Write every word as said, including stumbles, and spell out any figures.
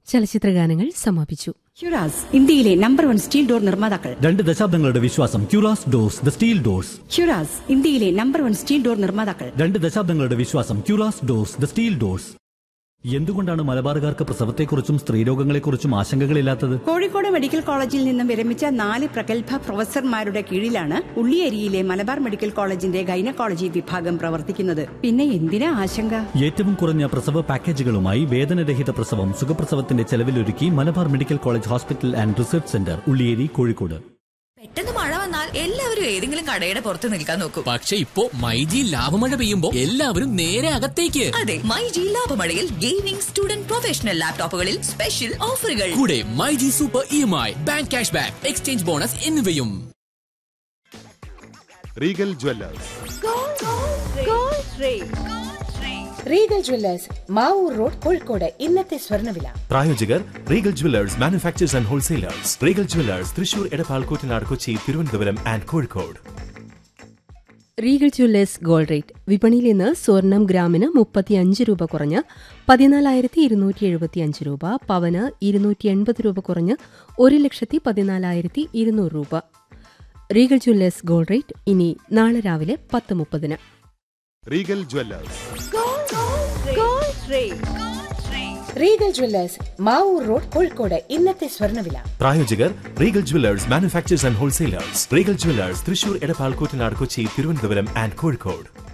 ചലച്ചിത്രഗാനങ്ങൾ സമാപിച്ചു. ക്യൂറാസ് ഇന്ത്യയിലെ നമ്പർ വൺ സ്റ്റീൽ ഡോർ നിർമ്മാതാക്കൾ. രണ്ട് ദശാബ്ദങ്ങളുടെ വിശ്വാസം. ക്യൂറാസ് ഡോർസ്, ദ സ്റ്റീൽ ഡോർസ്. ക്യൂറാസ് ഇന്ത്യയിലെ നമ്പർ വൺ സ്റ്റീൽ ഡോർ നിർമ്മാതാക്കൾ. രണ്ട് ദശാബ്ദങ്ങളുടെ വിശ്വാസം. ക്യൂറാസ് ഡോർസ്, ദ സ്റ്റീൽ ഡോർസ്. എന്തുകൊണ്ടാണ് മലബാറുകാർക്ക് പ്രസവത്തെക്കുറിച്ചും സ്ത്രീരോഗങ്ങളെക്കുറിച്ചും ആശങ്കകളില്ലാത്തത്? കോഴിക്കോട് മെഡിക്കൽ കോളേജിൽ നിന്നും വിരമിച്ച നാല് പ്രഗത്ഭ പ്രൊഫസർമാരുടെ കീഴിലാണ് ഉള്ളിയേരിയിലെ മലബാർ മെഡിക്കൽ കോളേജിന്റെ ഗൈനക്കോളജി വിഭാഗം പ്രവർത്തിക്കുന്നത്. പിന്നെ എന്തിനാ ആശങ്ക? ഏറ്റവും കുറഞ്ഞ പ്രസവ പാക്കേജുകളുമായി വേദനരഹിത പ്രസവം സുഖപ്രസവത്തിന്റെ ചെലവിലൊരുക്കി Malabar medical college hospital and research centre, Ulliyeri, Kozhikode. പെട്ടെന്ന് മഴ വന്നാൽ എല്ലാവരും ഏതെങ്കിലും കടയുടെ പുറത്ത് നിൽക്കാൻ നോക്കും. പക്ഷെ ഇപ്പോ മൈജി ലാഭമഴ പെയ്യുമ്പോ എല്ലാവരും നേരെ അകത്തേക്ക്. അതെ, myG ലാഭമഴയിൽ gaming, student, professional ലാപ്ടോപ്പുകളിൽ special ഓഫറുകൾ. കൂടെ myG super E M I, bank cash back, exchange bonus എന്നിവയും. Regal Jewellers. Regal Jewellers, Mavoor road, Kozhikode. ഇന്നത്തെ സ്വർണ്ണവില. പ്രായോജകർ Regal Jewellers, manufacturers and wholesalers. Regal Jewellers, Thrissur, Edappal, Koottanad, Kochi, Thiruvananthapuram and Kozhikode. Regal Jewellers gold rate. വിപണിയിൽ ഇന്ന് സ്വർണം ഗ്രാമിന് മുപ്പത്തിയഞ്ച് രൂപ കുറഞ്ഞ് പതിനാലായിരത്തി ഇരുന്നൂറ്റി എഴുപത്തി അഞ്ച് രൂപ, പവന് ഇരുന്നൂറ്റി എൺപത് രൂപ കുറഞ്ഞ് ഒരു ലക്ഷത്തി പതിനാലായിരത്തി ഇരുന്നൂറ് രൂപ. റീഗൽ ജ്വല്ലേഴ്സ് ഗോൾഡ് റേറ്റ് ഇനി നാളെ രാവിലെ പത്ത് മുപ്പതിന്. Regal Jewellers. Regal Jewellers, Mavoor road, Kozhikode. ഇന്നത്തെ സ്വർണ്ണവില. പ്രായോജകർ Regal Jewellers, manufacturers and wholesalers. Regal Jewellers, Thrissur, Edappal, Koottanad, Kochi, Thiruvananthapuram and Kozhikode.